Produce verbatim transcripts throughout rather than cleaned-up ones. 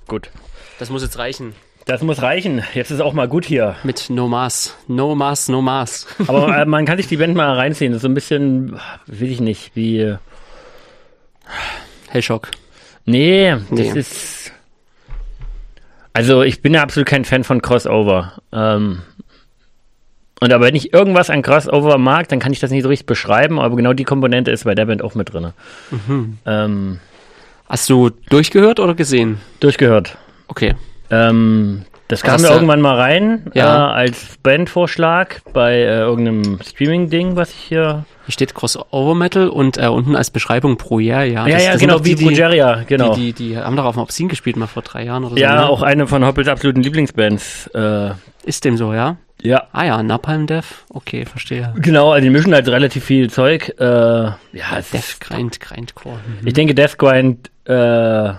gut. Das muss jetzt reichen. Das muss reichen. Jetzt ist auch mal gut hier. Mit No Maß. No Maß, No Maß. Aber äh, man kann sich die Band mal reinziehen. Das ist so ein bisschen, will ich nicht, wie... Hellshock. Nee, das Nee. ist... Also ich bin ja absolut kein Fan von Crossover. Ähm, und aber wenn ich irgendwas an Crossover mag, dann kann ich das nicht so richtig beschreiben, aber genau die Komponente ist bei der Band auch mit drin. Mhm. Ähm, Hast du durchgehört oder gesehen? durchgehört. Okay. Ähm, das kam Hast mir du- irgendwann mal rein, Ja. äh, als Bandvorschlag bei äh, irgendeinem Streaming-Ding, was ich hier... Hier steht Crossover Metal und äh, unten als Beschreibung Pro Jahr, ja. Ja, Das- ja, das sind genau, doch wie die, die, Progeria, genau. Die, die, die haben doch auf dem Obscene gespielt, mal vor drei Jahren oder so. ja, ne? auch eine von Hoppels absoluten Lieblingsbands. Äh, Ist dem so, ja? ja. Ah ja, Napalm Death. Okay, verstehe. Genau, also die mischen halt relativ viel Zeug. Äh, ja, es Death ist, Grind, Grindcore. Mhm. ich denke, Death Grind äh,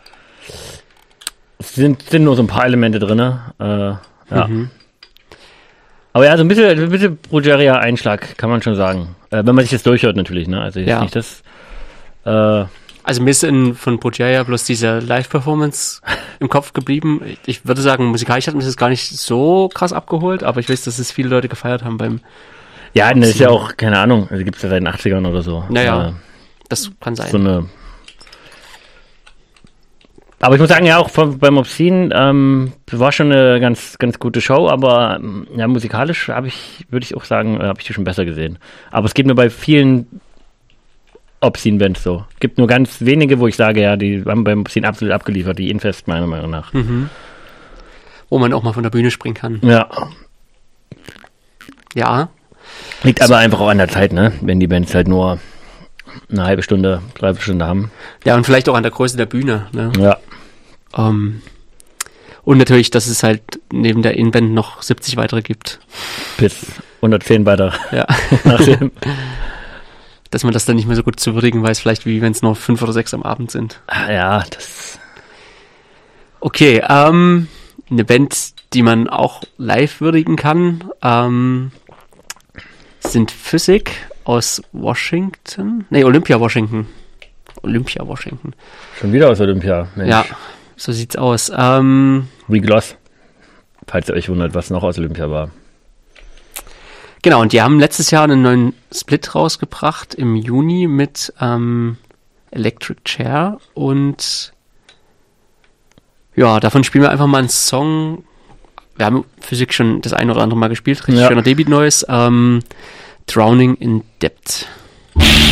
es sind, sind nur so ein paar Elemente drin. Äh, ja. Mhm. Aber ja, so ein bisschen, ein bisschen Progeria-Einschlag, kann man schon sagen. Äh, wenn man sich das durchhört natürlich, ne? Also jetzt Ja. nicht das. Äh, Also mir ist in, von Progeria bloß diese Live-Performance im Kopf geblieben. Ich würde sagen, musikalisch hat mich das gar nicht so krass abgeholt, aber ich weiß, dass es viele Leute gefeiert haben beim... ja, das ist ja auch, keine Ahnung, also gibt es ja seit den achtzigern oder so. Naja, Äh, das kann sein. so eine. Aber ich muss sagen, ja, auch vom, beim Obscene ähm, war schon eine ganz, ganz gute Show, aber ähm, ja, musikalisch habe ich, würde ich auch sagen, äh, habe ich die schon besser gesehen. Aber es geht mir bei vielen Obscene-Bands so. Es gibt nur ganz wenige, wo ich sage, ja, die haben beim Obscene absolut abgeliefert, die Infest meiner Meinung nach. Mhm. Wo man auch mal von der Bühne springen kann. Ja, Ja, liegt aber einfach auch an der Zeit, ne? Wenn die Bands halt nur eine halbe Stunde, dreiviertel Stunde haben. ja, und vielleicht auch an der Größe der Bühne. Ne? Ja. Ähm, und natürlich, dass es halt neben der Inband noch siebzig weitere gibt. Bis hundertzehn weiter. Ja. Nachdem. Dass man das dann nicht mehr so gut zu würdigen weiß, vielleicht wie wenn es nur fünf oder sechs am Abend sind. Ja, das. Okay, ähm, eine Band, die man auch live würdigen kann, ähm, sind Physik aus Washington. Nee, Olympia, Washington. Olympia, Washington. Schon wieder aus Olympia, Mensch. Ja, so sieht's aus. Ähm, Wie Gloss. Falls ihr euch wundert, was noch aus Olympia war. genau, und die haben letztes Jahr einen neuen Split rausgebracht im Juni mit ähm, Electric Chair und ja, davon spielen wir einfach mal einen Song. Wir haben Physik schon das ein oder andere Mal gespielt, richtig Ja. schöner Debit Noise. Ähm, Drowning in Depth.